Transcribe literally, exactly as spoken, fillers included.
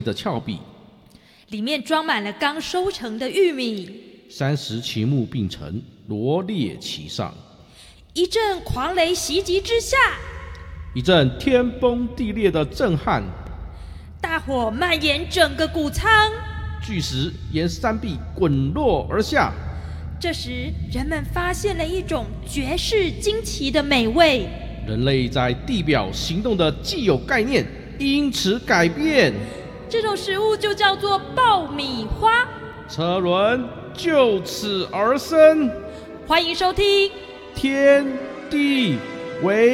的峭壁， 里面装满了刚收成的玉米。 三十旗木并成，罗列其上。 一阵狂雷袭击之下， 一阵天崩地裂的震撼， 大火蔓延整个谷仓， 巨石沿山壁滚落而下。 这时，人们发现了一种绝世惊奇的美味。 人类在地表行动的既有概念因此改变， 这种食物就叫做爆米花。 车轮就此而生。 欢迎收听《 天地为